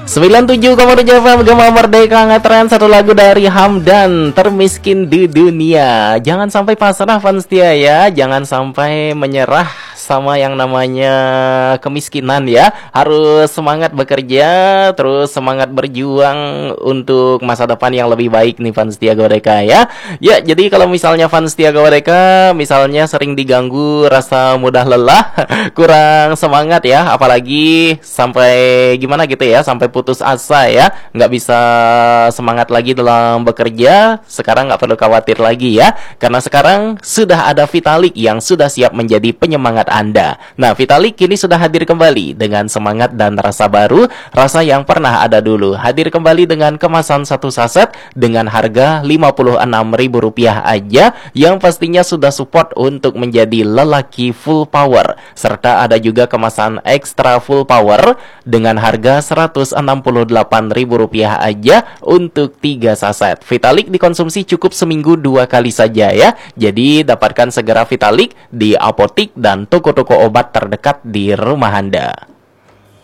97,7 FM Gema Merdeka ngetren satu lagu dari Hamdan, Termiskin di Dunia. Jangan sampai pasrah fans setia ya, jangan sampai menyerah sama yang namanya kemiskinan ya. Harus semangat bekerja, terus semangat berjuang untuk masa depan yang lebih baik nih fans setia Godeka ya. Ya, jadi kalau misalnya fans setia Godeka misalnya sering diganggu rasa mudah lelah, kurang semangat ya, apalagi sampai gimana gitu ya, sampai putus asa ya, nggak bisa semangat lagi dalam bekerja. Sekarang nggak perlu khawatir lagi ya, karena sekarang sudah ada Vitalik yang sudah siap menjadi penyemangat Anda. Nah, Vitalik kini sudah hadir kembali dengan semangat dan rasa baru, rasa yang pernah ada dulu. Hadir kembali dengan kemasan satu saset dengan harga Rp56.000 aja, yang pastinya sudah support untuk menjadi lelaki full power. Serta ada juga kemasan ekstra full power dengan harga Rp168.000 aja untuk 3 saset. Vitalik dikonsumsi cukup seminggu 2 kali saja ya. Jadi dapatkan segera Vitalik di apotik dan toko-toko obat terdekat di rumah Anda.